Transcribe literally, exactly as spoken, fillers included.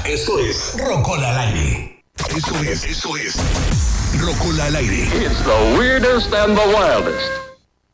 Esto es Rocola al aire. Eso es, eso es Rocola al aire. It's the weirdest and the wildest.